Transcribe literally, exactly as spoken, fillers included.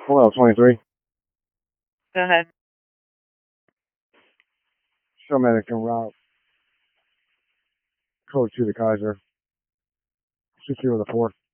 Hello, twenty-three. Go ahead. Show medic and route. Code two to Kaiser. six zero to four.